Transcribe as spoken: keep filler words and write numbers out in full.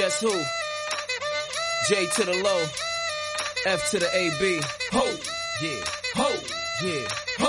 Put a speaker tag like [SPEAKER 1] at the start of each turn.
[SPEAKER 1] Guess who? J to the low, F to the A B. Ho, yeah, ho, yeah,